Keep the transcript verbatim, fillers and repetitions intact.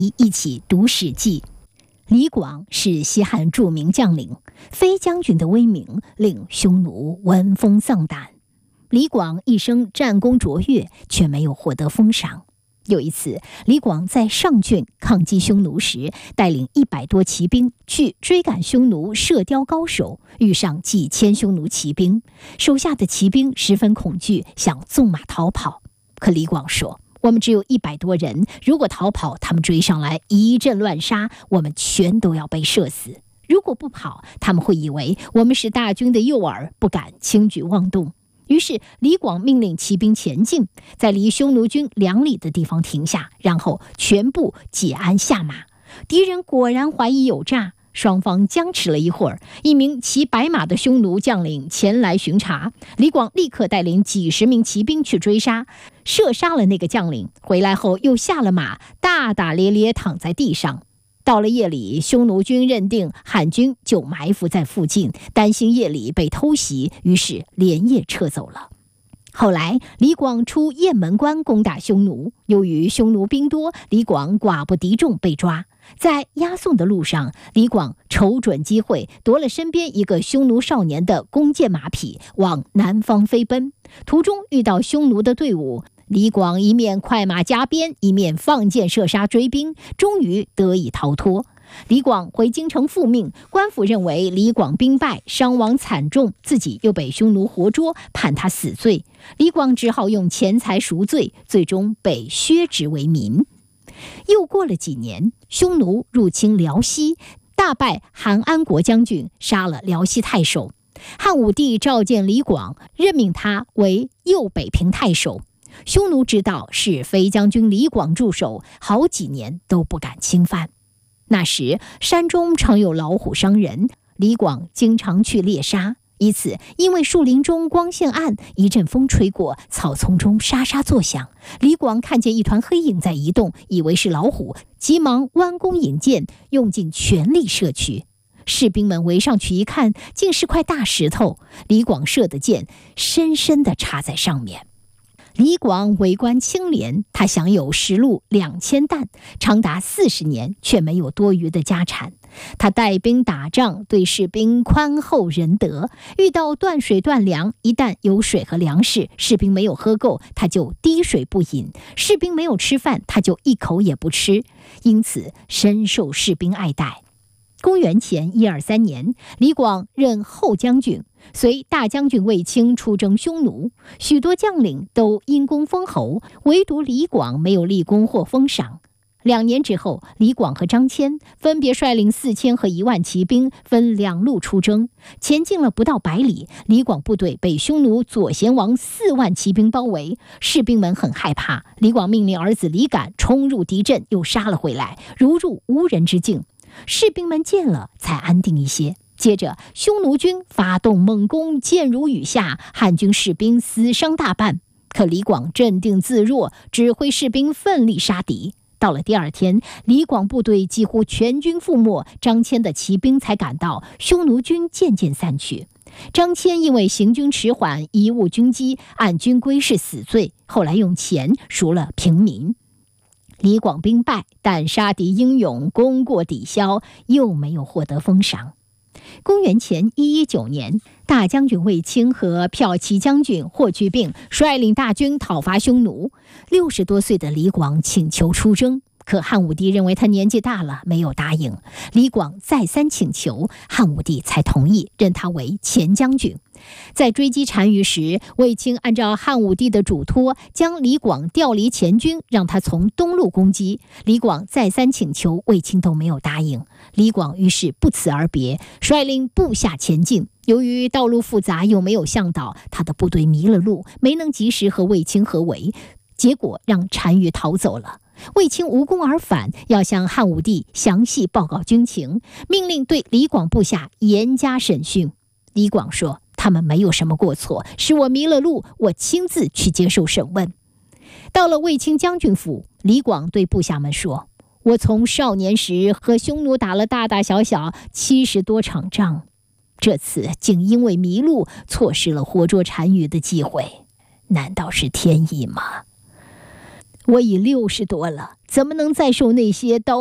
一起读《史记》。李广是西汉著名将领，飞将军的威名令匈奴闻风丧胆。李广一生战功卓越，却没有获得封赏。有一次，李广在上郡抗击匈奴时，带领一百多骑兵去追赶匈奴射雕高手，遇上几千匈奴骑兵，手下的骑兵十分恐惧，想纵马逃跑。可李广说，我们只有一百多人，如果逃跑，他们追上来一阵乱杀，我们全都要被射死。如果不跑，他们会以为我们是大军的诱饵，不敢轻举妄动。于是李广命令骑兵前进，在离匈奴军两里的地方停下，然后全部解鞍下马。敌人果然怀疑有诈，双方僵持了一会儿，一名骑白马的匈奴将领前来巡查，李广立刻带领几十名骑兵去追杀，射杀了那个将领。回来后又下了马，大大咧咧躺在地上。到了夜里，匈奴军认定汉军就埋伏在附近，担心夜里被偷袭，于是连夜撤走了。后来李广出雁门关攻打匈奴，由于匈奴兵多，李广寡不敌众被抓。在押送的路上，李广瞅准机会，夺了身边一个匈奴少年的弓箭马匹，往南方飞奔。途中遇到匈奴的队伍，李广一面快马加鞭，一面放箭射杀追兵，终于得以逃脱。李广回京城复命，官府认为李广兵败，伤亡惨重，自己又被匈奴活捉，判他死罪。李广只好用钱财赎罪，最终被削职为民。又过了几年，匈奴入侵辽西，大败韩安国将军，杀了辽西太守。汉武帝召见李广，任命他为右北平太守。匈奴知道是飞将军李广驻守，好几年都不敢侵犯。那时山中常有老虎伤人，李广经常去猎杀。一次因为树林中光线暗，一阵风吹过，草丛中沙沙作响，李广看见一团黑影在移动，以为是老虎，急忙弯弓引箭，用尽全力射去。士兵们围上去一看，竟是块大石头，李广射的箭深深地插在上面。李广为官清廉，他享有食禄两千担，长达四十年，却没有多余的家产。他带兵打仗，对士兵宽厚仁德，遇到断水断粮，一旦有水和粮食，士兵没有喝够，他就滴水不饮；士兵没有吃饭，他就一口也不吃，因此深受士兵爱戴。公元前一二三年，李广任后将军，随大将军卫青出征匈奴，许多将领都因功封侯，唯独李广没有立功或封赏。两年之后，李广和张骞分别率领四千和一万骑兵，分两路出征。前进了不到百里，李广部队被匈奴左贤王四万骑兵包围，士兵们很害怕。李广命令儿子李敢冲入敌阵，又杀了回来，如入无人之境。士兵们见了，才安定一些。接着，匈奴军发动猛攻，箭如雨下，汉军士兵死伤大半。可李广镇定自若，指挥士兵奋力杀敌。到了第二天，李广部队几乎全军覆没，张骞的骑兵才赶到，匈奴军渐渐散去。张骞因为行军迟缓，贻误军机，按军规是死罪，后来用钱赎了平民。李广兵败，但杀敌英勇，功过抵消，又没有获得封赏。公元前一一九年，大将军卫青和骠骑将军霍去病率领大军讨伐匈奴。六十多岁的李广请求出征，可汉武帝认为他年纪大了，没有答应。李广再三请求，汉武帝才同意任他为前将军。在追击单于时，卫青按照汉武帝的嘱托，将李广调离前军，让他从东路攻击。李广再三请求，卫青都没有答应。李广于是不辞而别，率领部下前进。由于道路复杂又没有向导，他的部队迷了路，没能及时和卫青合围，结果让单于逃走了。卫青无功而返，要向汉武帝详细报告军情，命令对李广部下严加审讯。李广说，他们没有什么过错，是我迷了路，我亲自去接受审问。到了卫青将军府，李广对部下们说，我从少年时和匈奴打了大大小小七十多场仗，这次竟因为迷路错失了活捉单于的机会，难道是天意吗？ 我已六十多了，怎么能再受那些刀